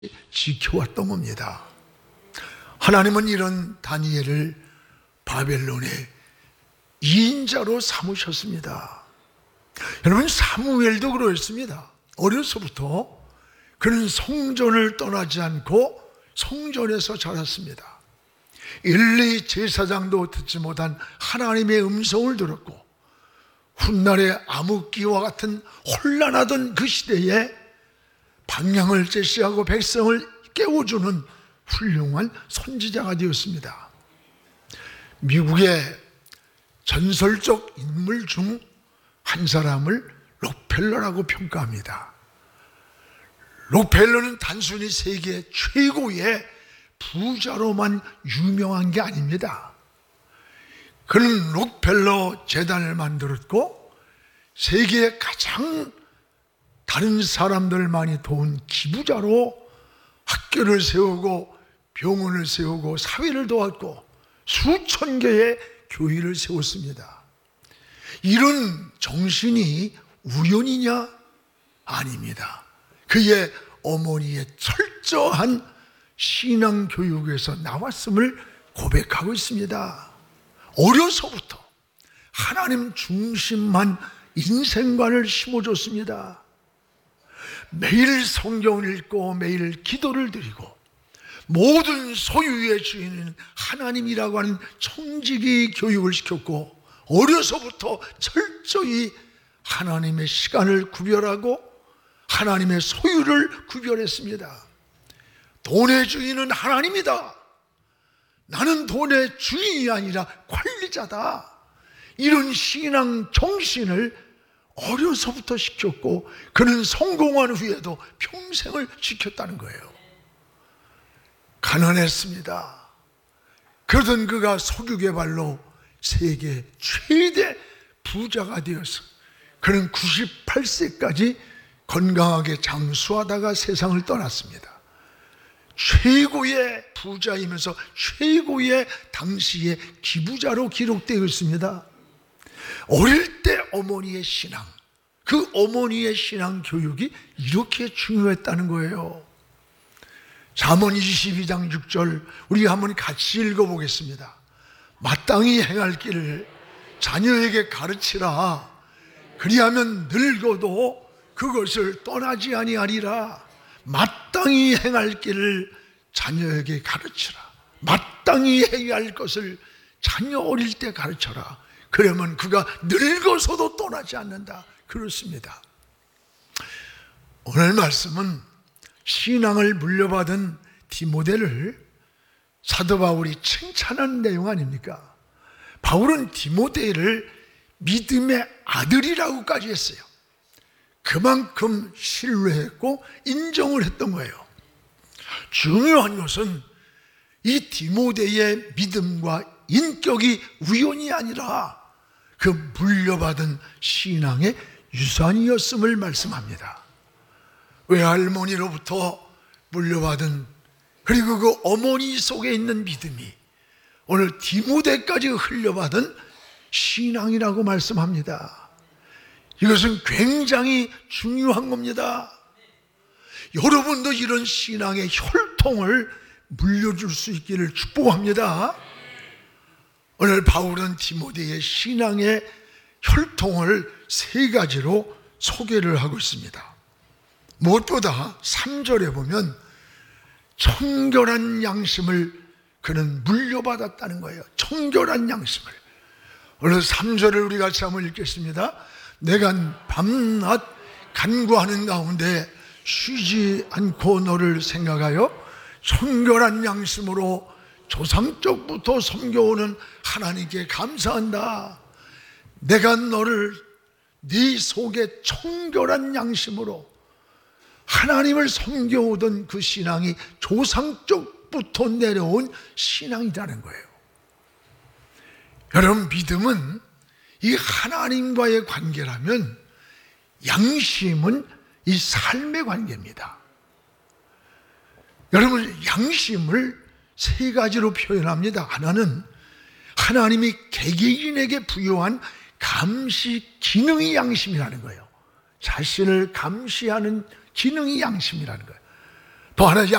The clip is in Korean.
지켜왔던 겁니다. 하나님은 이런 다니엘을 바벨론의 2인자로 삼으셨습니다. 여러분, 사무엘도 그러했습니다. 어려서부터 그는 성전을 떠나지 않고 성전에서 자랐습니다. 엘리 제사장도 듣지 못한 하나님의 음성을 들었고, 훗날의 암흑기와 같은 혼란하던 그 시대에 방향을 제시하고 백성을 깨워주는 훌륭한 선지자가 되었습니다. 미국의 전설적 인물 중 한 사람을 록펠러라고 평가합니다. 록펠러는 단순히 세계 최고의 부자로만 유명한 게 아닙니다. 그는 록펠러 재단을 만들었고, 세계에 가장 다른 사람들 많이 도운 기부자로 학교를 세우고 병원을 세우고 사회를 도왔고 수천 개의 교회를 세웠습니다. 이런 정신이 우연이냐? 아닙니다. 그의 어머니의 철저한 신앙 교육에서 나왔음을 고백하고 있습니다. 어려서부터 하나님 중심만 인생관을 심어줬습니다. 매일 성경을 읽고 매일 기도를 드리고 모든 소유의 주인은 하나님이라고 하는 청지기 교육을 시켰고, 어려서부터 철저히 하나님의 시간을 구별하고 하나님의 소유를 구별했습니다. 돈의 주인은 하나님이다. 나는 돈의 주인이 아니라 관리자다. 이런 신앙 정신을 어려서부터 시켰고, 그는 성공한 후에도 평생을 지켰다는 거예요. 가난했습니다. 그러던 그가 석유의 발로 세계 최대 부자가 되었어. 그는 98세까지 건강하게 장수하다가 세상을 떠났습니다. 최고의 부자이면서 최고의 당시의 기부자로 기록되어 있습니다. 어릴 때 어머니의 신앙, 그 어머니의 신앙 교육이 이렇게 중요했다는 거예요. 잠언 22장 6절 우리 한번 같이 읽어보겠습니다. 마땅히 행할 길을 자녀에게 가르치라. 그리하면 늙어도 그것을 떠나지 아니하리라. 마땅히 행할 길을 자녀에게 가르치라. 마땅히 해야 할 것을 자녀 어릴 때 가르쳐라. 그러면 그가 늙어서도 떠나지 않는다. 그렇습니다. 오늘 말씀은 신앙을 물려받은 디모데를 사도 바울이 칭찬하는 내용 아닙니까? 바울은 디모데를 믿음의 아들이라고까지 했어요. 그만큼 신뢰했고 인정을 했던 거예요. 중요한 것은 이 디모데의 믿음과 인격이 우연이 아니라 그 물려받은 신앙의 유산이었음을 말씀합니다. 외할머니로부터 물려받은, 그리고 그 어머니 속에 있는 믿음이 오늘 디모데까지 흘려받은 신앙이라고 말씀합니다. 이것은 굉장히 중요한 겁니다. 여러분도 이런 신앙의 혈통을 물려줄 수 있기를 축복합니다. 오늘 바울은 디모데의 신앙의 혈통을 세 가지로 소개를 하고 있습니다. 무엇보다 3절에 보면 청결한 양심을 그는 물려받았다는 거예요. 청결한 양심을. 오늘 3절을 우리 같이 한번 읽겠습니다. 내가 밤낮 간구하는 가운데 쉬지 않고 너를 생각하여 청결한 양심으로 조상적부터 섬겨오는 하나님께 감사한다. 내가 너를 네 속에 청결한 양심으로 하나님을 섬겨오던 그 신앙이 조상적부터 내려온 신앙이라는 거예요. 여러분, 믿음은 이 하나님과의 관계라면 양심은 이 삶의 관계입니다. 여러분, 양심을 세 가지로 표현합니다. 하나는 하나님이 개개인에게 부여한 감시 기능이 양심이라는 거예요. 자신을 감시하는 기능이 양심이라는 거예요. 뭐 하나